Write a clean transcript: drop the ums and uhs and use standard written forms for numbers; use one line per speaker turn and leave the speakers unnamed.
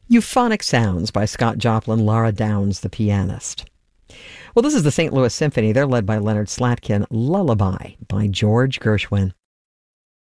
Euphonic Sounds by Scott Joplin, Laura Downs, the pianist. Well, this is the St. Louis Symphony. They're led by Leonard Slatkin. Lullaby by George Gershwin.